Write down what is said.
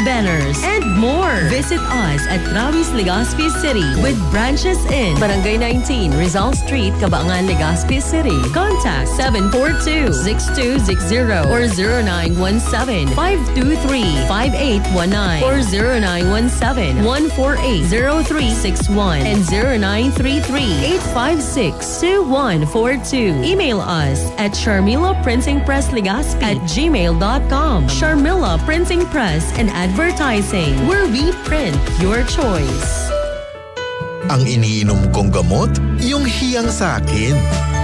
banners, and more. Visit us at Travis, Legazpi City with branches in Barangay 19, Rizal Street, Cabangan, Legazpi City. Contact 742-6260 or 0917-523-5819 or 0917-148-0361 and 0933-856-2142. Email us at sharmilaprintingpresslegazpi@gmail.com. Sharmila Printing Press and Advertising, where we print your choice. Ang iniinom kong gamot, yung hiyang sa akin.